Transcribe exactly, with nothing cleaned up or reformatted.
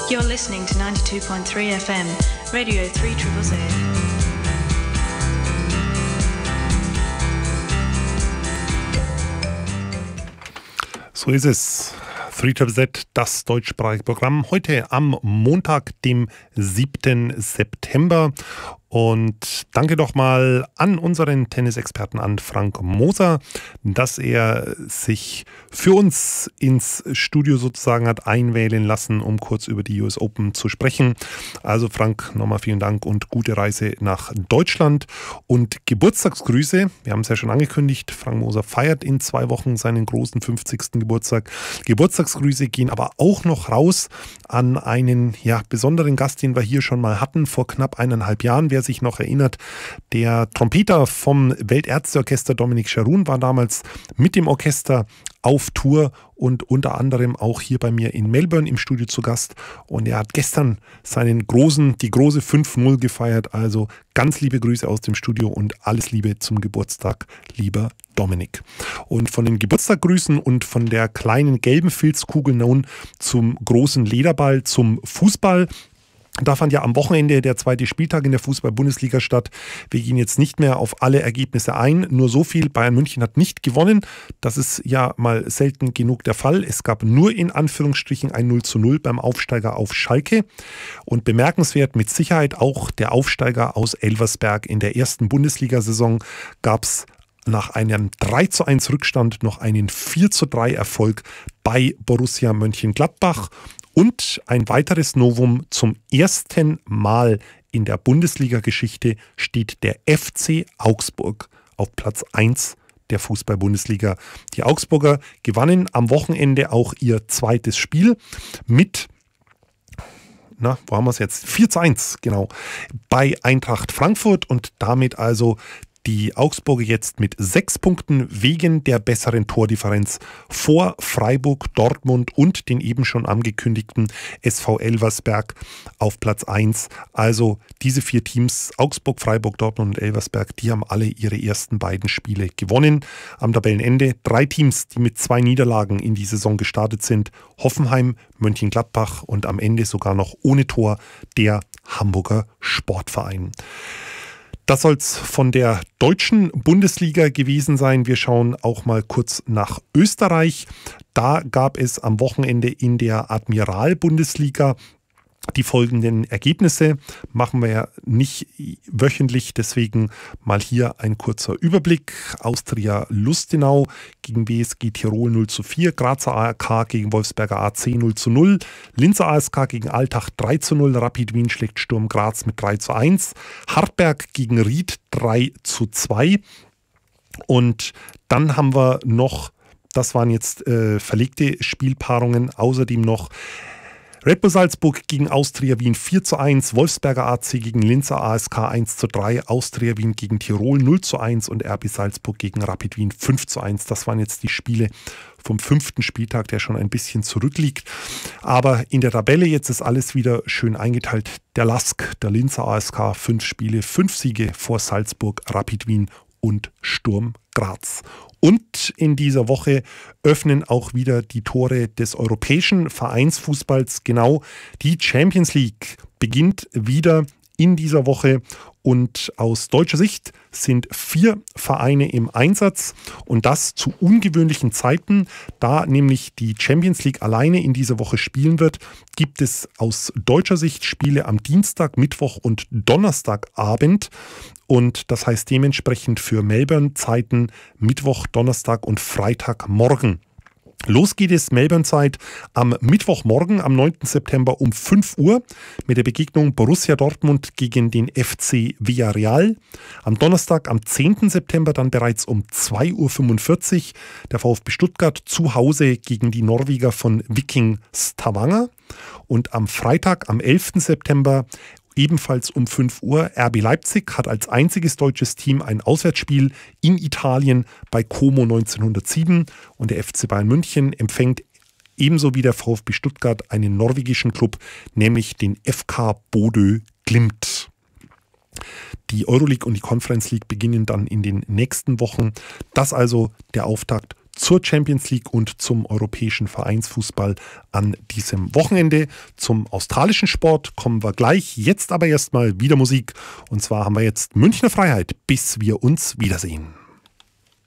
You're listening to ninety-two point three F M, Radio three Z Z. So ist es. drei Z Z, das deutschsprachige Programm. Heute am Montag, dem siebten September. Und danke doch mal an unseren Tennisexperten, an Frank Moser, dass er sich für uns ins Studio sozusagen hat einwählen lassen, um kurz über die U S Open zu sprechen. Also Frank, nochmal vielen Dank und gute Reise nach Deutschland. Und Geburtstagsgrüße, wir haben es ja schon angekündigt, Frank Moser feiert in zwei Wochen seinen großen fünfzigsten Geburtstag. Geburtstagsgrüße gehen aber auch noch raus an einen ja, besonderen Gast, den wir hier schon mal hatten, vor knapp eineinhalb Jahren. Wer sich noch erinnert, der Trompeter vom Weltärzteorchester Dominic Charun war damals mit dem Orchester auf Tour und unter anderem auch hier bei mir in Melbourne im Studio zu Gast. Und er hat gestern seinen großen, die große fünf null gefeiert. Also ganz liebe Grüße aus dem Studio und alles Liebe zum Geburtstag, lieber Dominic. Und von den Geburtstaggrüßen und von der kleinen gelben Filzkugel nun zum großen Lederball, zum Fußball. Da fand ja am Wochenende der zweite Spieltag in der Fußball-Bundesliga statt. Wir gehen jetzt nicht mehr auf alle Ergebnisse ein. Nur so viel, Bayern München hat nicht gewonnen. Das ist ja mal selten genug der Fall. Es gab nur in Anführungsstrichen ein null zu null beim Aufsteiger auf Schalke. Und bemerkenswert mit Sicherheit auch der Aufsteiger aus Elversberg. In der ersten Bundesliga-Saison gab es nach einem drei zu eins Rückstand noch einen vier zu drei Erfolg bei Borussia Mönchengladbach. Und ein weiteres Novum: zum ersten Mal in der Bundesliga-Geschichte steht der F C Augsburg auf Platz eins der Fußball-Bundesliga. Die Augsburger gewannen am Wochenende auch ihr zweites Spiel mit, na, wo haben wir es jetzt? vier zu eins, genau, bei Eintracht Frankfurt und damit also die Augsburger jetzt mit sechs Punkten wegen der besseren Tordifferenz vor Freiburg, Dortmund und den eben schon angekündigten S V Elversberg auf Platz eins. Also diese vier Teams, Augsburg, Freiburg, Dortmund und Elversberg, die haben alle ihre ersten beiden Spiele gewonnen. Am Tabellenende drei Teams, die mit zwei Niederlagen in die Saison gestartet sind. Hoffenheim, Mönchengladbach und am Ende sogar noch ohne Tor der Hamburger Sportverein. Das soll es von der deutschen Bundesliga gewesen sein. Wir schauen auch mal kurz nach Österreich. Da gab es am Wochenende in der Admiral-Bundesliga die folgenden Ergebnisse. Machen wir ja nicht wöchentlich, deswegen mal hier ein kurzer Überblick. Austria Lustenau gegen B S G Tirol null zu vier, Grazer A R K gegen Wolfsberger A C null zu null, Linzer A S K gegen Altach drei zu null, Rapid Wien schlägt Sturm Graz mit drei zu eins, Hartberg gegen Ried drei zu zwei und dann haben wir noch, das waren jetzt äh, verlegte Spielpaarungen, außerdem noch Red Bull Salzburg gegen Austria Wien vier zu eins, Wolfsberger A C gegen Linzer A S K eins zu drei, Austria Wien gegen Tirol null zu eins und R B Salzburg gegen Rapid Wien fünf zu eins. Das waren jetzt die Spiele vom fünften Spieltag, der schon ein bisschen zurückliegt. Aber in der Tabelle jetzt ist alles wieder schön eingeteilt. Der Lask, der Linzer A S K, fünf Spiele, fünf Siege vor Salzburg, Rapid Wien und Sturm Graz. Und in dieser Woche öffnen auch wieder die Tore des europäischen Vereinsfußballs. Genau, die Champions League beginnt wieder in dieser Woche. Und aus deutscher Sicht sind vier Vereine im Einsatz und das zu ungewöhnlichen Zeiten. Da nämlich die Champions League alleine in dieser Woche spielen wird, gibt es aus deutscher Sicht Spiele am Dienstag, Mittwoch und Donnerstagabend. Und das heißt dementsprechend für Melbourne Zeiten Mittwoch, Donnerstag und Freitagmorgen. Los geht es Melbourne-Zeit am Mittwochmorgen, am neunten September um fünf Uhr mit der Begegnung Borussia Dortmund gegen den F C Villarreal. Am Donnerstag, am zehnten September dann bereits um zwei Uhr fünfundvierzig der VfB Stuttgart zu Hause gegen die Norweger von Viking Stavanger. Und am Freitag, am elften September ebenfalls um fünf Uhr. R B Leipzig hat als einziges deutsches Team ein Auswärtsspiel in Italien bei Como neunzehnhundertsieben und der F C Bayern München empfängt ebenso wie der VfB Stuttgart einen norwegischen Club, nämlich den F K Bodø Glimt. Die Euroleague und die Conference League beginnen dann in den nächsten Wochen. Das also der Auftakt zur Champions League und zum europäischen Vereinsfußball an diesem Wochenende. Zum australischen Sport kommen wir gleich. Jetzt aber erstmal wieder Musik. Und zwar haben wir jetzt Münchner Freiheit, bis wir uns wiedersehen.